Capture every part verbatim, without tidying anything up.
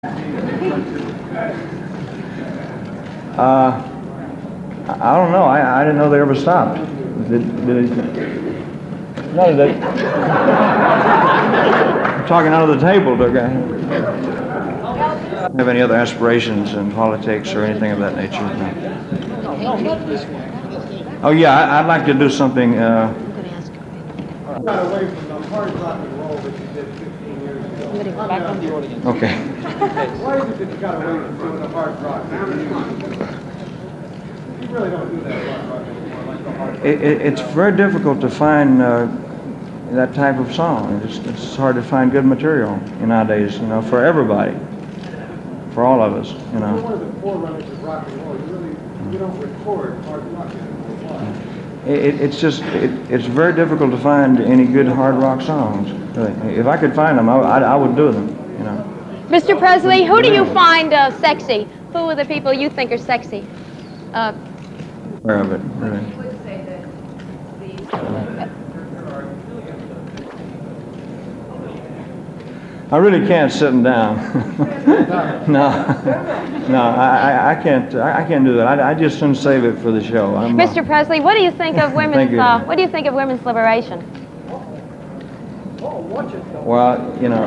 Uh, I don't know. I, I didn't know they ever stopped. Did, did it? No, did they? I'm talking under the table. Do you have any other aspirations in politics or anything of that nature? No. Oh yeah, I, I'd like to do something. Uh, You got away from the hard rock and roll that you did fifteen years ago. Back on the audience. okay. Why is it that you got away from doing the hard rock? You really don't do that hard rock anymore, like the hard rock. It, it, it's very difficult to find uh, that type of song. It's, it's hard to find good material nowadays, you know, for everybody, for all of us, you You're know. one of the forerunners of rock and roll. You really, you don't record hard rock anymore. Why? It, it's just, it, it's very difficult to find any good hard rock songs. Really. If I could find them, I, I, I would do them, you know. Mister Presley, who do you find uh, sexy? Who are the people you think are sexy? Uh, Aware of it, really. I really can't sit them down. no, no, I, I can't. I, I can't do that. I, I just shouldn't save it for the show. I'm, Mister uh, Presley, what do you think of women's? Thank you. Uh, what do you think of women's liberation? Well, you know,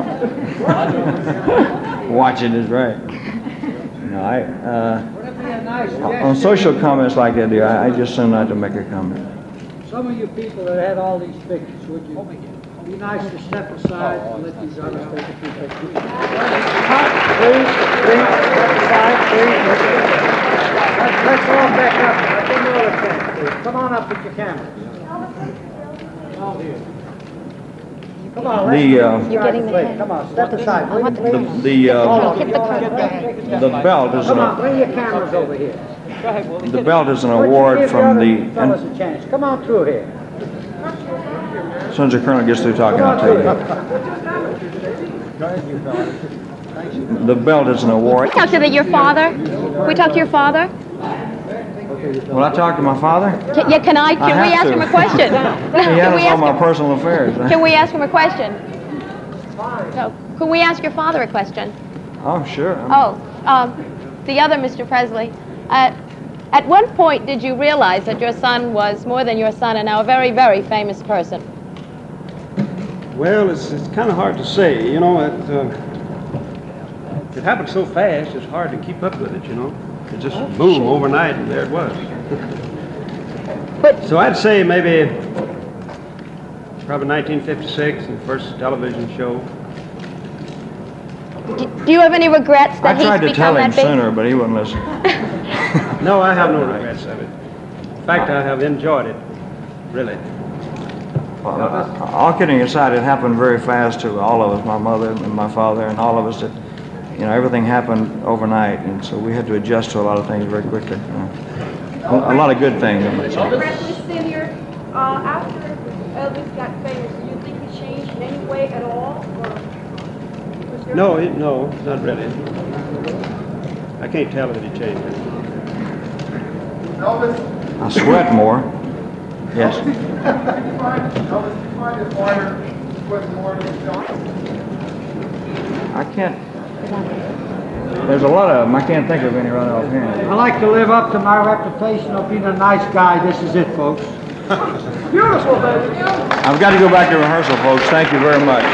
watch it is right. You know, I uh, on social comments like that, dear, I, I just tend not to make a comment. Some of you people that had all these pictures, would you be nice to step aside and let these others take a few pictures? Please, please, step aside, please. Let's, let's all back up. Let's do another thing, please. Come on up with your cameras. All here. Come on, let's The, uh, You're getting the please. head. Come on, step aside, will you, The please? the uh, Get the curtain. the belt is Come on, an bring your cameras over here. the belt is an Would you award give from other the. fellas a chance. Come on through here. As soon as the colonel gets through talking, Come I'll on tell through you. here. The belt is an award. Talk to the, your father. Can we talk to your father? Will I talk to my father? Can, yeah, can I? Can I we have ask to. him a question? He Can we handles all ask my him, personal affairs. Can we ask him a question? No. Can we ask your father a question? Oh, sure. Oh, um, the other Mister Presley. Uh, at one point, did you realize that your son was more than your son and now a very, very famous person? Well, it's, it's kind of hard to say. You know, it, uh, it happened so fast, it's hard to keep up with it, you know. It just boom, overnight, and there it was. But So I'd say maybe probably nineteen fifty-six, the first television show. do, do you have any regrets I that tried he's to tell become him that big? sooner, but he wouldn't listen. No, I have no regrets of it. In fact, I have enjoyed it, really. Well, uh, all kidding aside, it happened very fast to all of us, my mother and my father and all of us. That, you know, everything happened overnight, and so we had to adjust to a lot of things very quickly. You know. a, a lot of good things, I might say. Presley Senior, uh, after Elvis got famous, do you think he changed in any way at all? Or was there No, it, no, not really. I can't tell that he changed it. Elvis, I sweat more. Yes. Elvis, do you find, Elvis, do you find it harder to put more than John? I can't. There's a lot of them. I can't think of any right offhand. I like to live up to my reputation of being a nice guy. This is it, folks. Beautiful, baby. I've got to go back to rehearsal, folks. Thank you very much.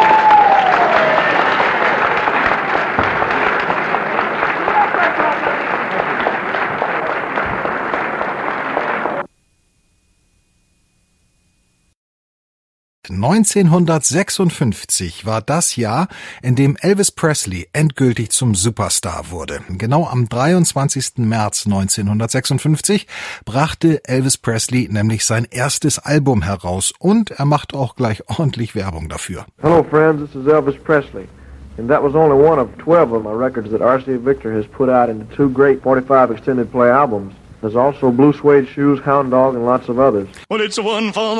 neunzehnhundertsechsundfünfzig war das Jahr, in dem Elvis Presley endgültig zum Superstar wurde. Genau am dreiundzwanzigsten März neunzehnhundertsechsundfünfzig brachte Elvis Presley nämlich sein erstes Album heraus und er macht auch gleich ordentlich Werbung dafür. Hello friends, this is Elvis Presley. And that was only one of twelve of my records that R C A Victor has put out into two great forty-five extended play albums. There's also Blue Suede Shoes, Hound Dog, and lots of others. Well, it's one for